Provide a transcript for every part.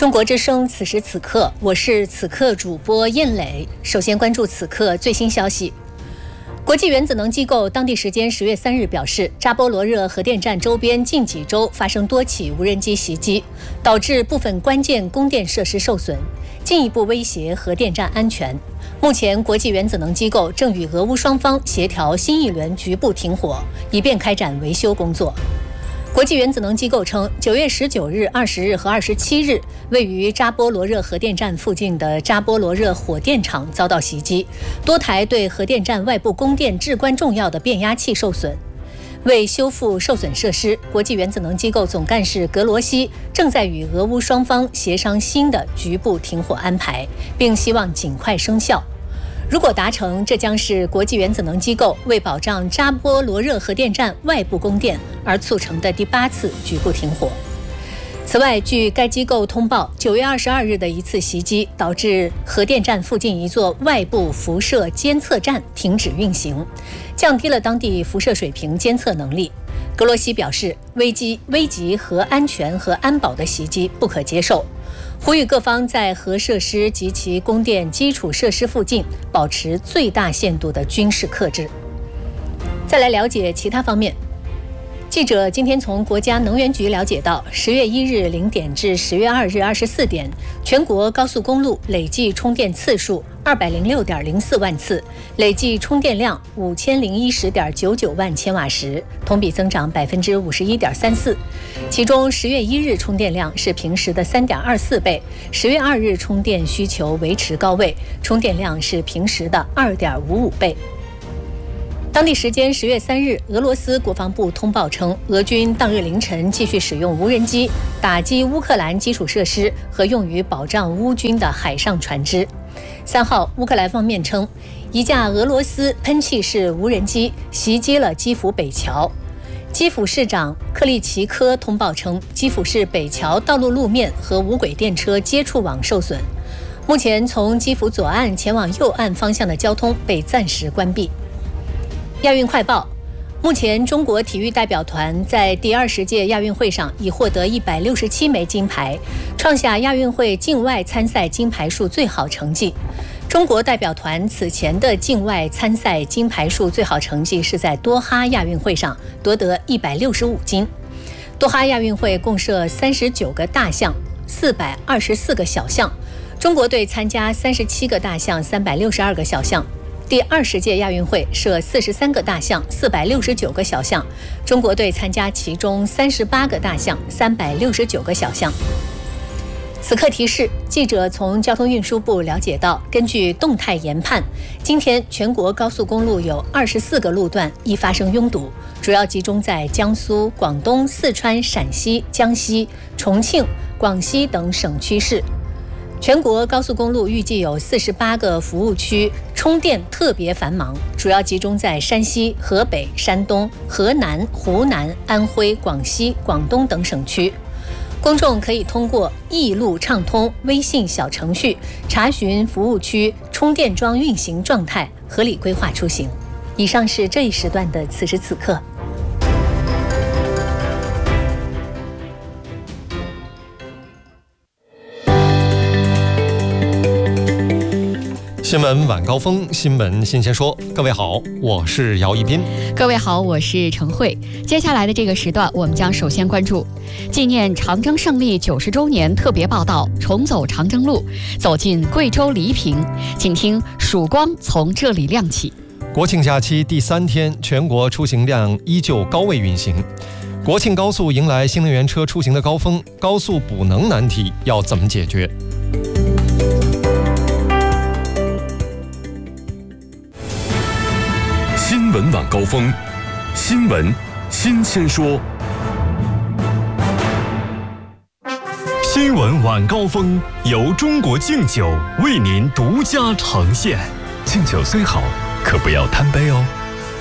中国之声此时此刻，我是此刻主播燕磊。首先关注此刻最新消息。国际原子能机构当地时间10月3日表示，扎波罗热核电站周边近几周发生多起无人机袭击，导致部分关键供电设施受损，进一步威胁核电站安全。目前，国际原子能机构正与俄乌双方协调新一轮局部停火，以便开展维修工作。国际原子能机构称，9月19日、20日和27日，位于扎波罗热核电站附近的扎波罗热火电厂遭到袭击，多台对核电站外部供电至关重要的变压器受损。为修复受损设施，国际原子能机构总干事格罗西正在与俄乌双方协商新的局部停火安排，并希望尽快生效。如果达成，这将是国际原子能机构为保障扎波罗热核电站外部供电而促成的第8次局部停火。此外，据该机构通报，9月22日的一次袭击导致核电站附近一座外部辐射监测站停止运行，降低了当地辐射水平监测能力。格罗西表示，危及核安全和安保的袭击不可接受，呼吁各方在核设施及其供电基础设施附近保持最大限度的军事克制。再来了解其他方面。记者今天从国家能源局了解到，10月1日0点至10月2日24点，全国高速公路累计充电次数206.04万次，累计充电量5010.99万千瓦时，同比增长51.34%。其中10月1日充电量是平时的3.24倍，10月2日充电需求维持高位，充电量是平时的2.55倍。当地时间10月3日，俄罗斯国防部通报称，俄军当日凌晨继续使用无人机打击乌克兰基础设施和用于保障乌军的海上船只。3号，乌克兰方面称，一架俄罗斯喷气式无人机袭击了基辅北桥。基辅市长克利奇科通报称，基辅市北桥道路路面和无轨电车接触网受损。目前，从基辅左岸前往右岸方向的交通被暂时关闭。亚运快报：目前中国体育代表团在第20届亚运会上已获得167枚金牌，创下亚运会境外参赛金牌数最好成绩。中国代表团此前的境外参赛金牌数最好成绩是在多哈亚运会上夺得165金。多哈亚运会共设39个大项，424个小项，中国队参加37个大项，362个小项。第20届亚运会设43个大项，469个小项，中国队参加其中38个大项，369个小项。此刻提示，记者从交通运输部了解到，根据动态研判，今天全国高速公路有24个路段易发生拥堵，主要集中在江苏、广东、四川、陕西、江西、重庆、广西等省区市。全国高速公路预计有48个服务区充电特别繁忙，主要集中在山西、河北、山东、河南、湖南、安徽、广西、广东等省区。公众可以通过易路畅通微信小程序查询服务区充电桩运行状态，合理规划出行。以上是这一时段的此时此刻。 新闻晚高峰，新闻新鲜说。各位好，我是姚一斌。 各位好，我是陈慧。接下来的这个时段，我们将首先关注纪念长征胜利90周年特别报道，重走长征路，走进贵州黎平，请听曙光从这里亮起。 国庆假期第3天，全国出行量依旧高位运行。国庆高速迎来新能源车出行的高峰，高速补能难题要怎么解决？ 新闻晚高峰，新闻新鲜说。新闻晚高峰由中国敬酒为您独家呈现。敬酒虽好，可不要贪杯哦。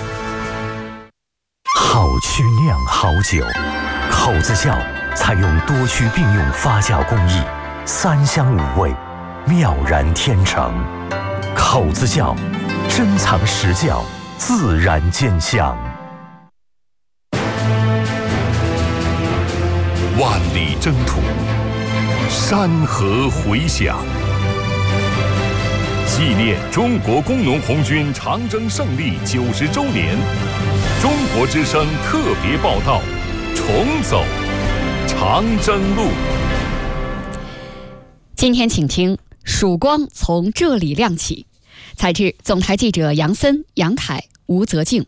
好曲酿好酒，口子窖采用多区并用发酵工艺，3香5味，妙然天成。口子窖珍藏实窖，自然见香。万里征途， 山河回响。纪念中国工农红军长征胜利90周年，中国之声特别报道：重走长征路。 今天请听曙光从这里亮起，采制总台记者杨森、杨凯、吴泽静。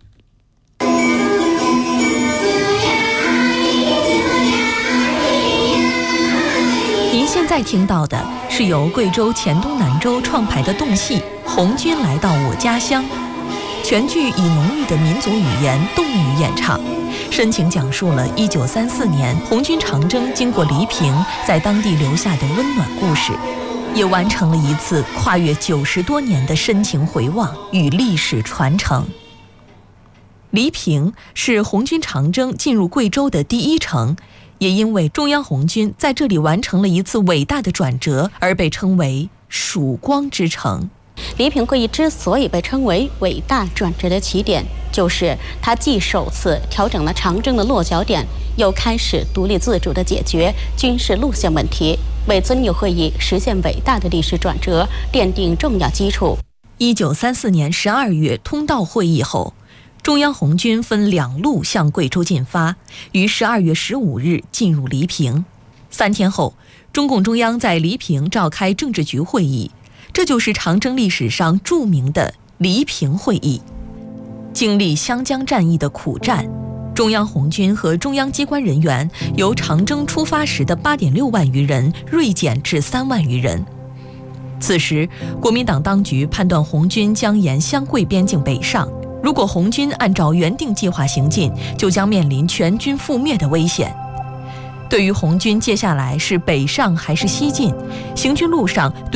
您现在听到的是由贵州黔东南州创排的动戏《红军来到我家乡》，全剧以浓郁的民族语言动语演唱，深情讲述了1934年红军长征经过黎平，在当地留下的温暖故事，也完成了一次跨越90多年的深情回望与历史传承。黎平是红军长征进入贵州的第一城，也因为中央红军在这里完成了一次伟大的转折，而被称为曙光之城。 黎平会议之所以被称为伟大转折的起点，就是它既首次调整了长征的落脚点，又开始独立自主地解决军事路线问题，为遵义会议实现伟大的历史转折奠定重要基础。 1934年12月通道会议后，中央红军分2路向贵州进发，于12月15日进入黎平。3天后，中共中央在黎平召开政治局会议，这就是长征历史上著名的黎平会议。经历湘江战役的苦战，中央红军和中央机关人员由长征出发时的8.6万余人锐减至3万余人。此时，国民党当局判断红军将沿湘桂边境北上，如果红军按照原定计划行进，就将面临全军覆灭的危险。对于红军接下来是北上还是西进，行军路上